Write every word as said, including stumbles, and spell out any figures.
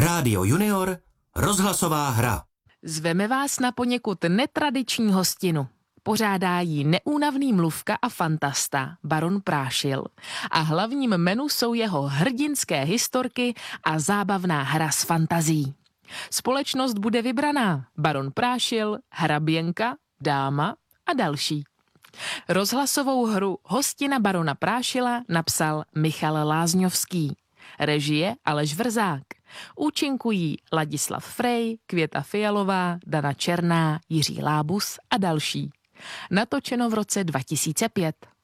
Rádio Junior, rozhlasová hra. Zveme vás na poněkud netradiční hostinu. Pořádá jí neúnavný mluvka a fantasta baron Prášil a hlavním menu jsou jeho hrdinské historky a zábavná hra s fantazí. Společnost bude vybraná: baron Prášil, hraběnka, dáma a další. Rozhlasovou hru Hostina barona Prášila napsal Michal Lázňovský. Režie Aleš Vrzák. Účinkují Ladislav Frej, Květa Fialová, Dana Černá, Jiří Lábus a další. Natočeno v roce dva tisíce pět.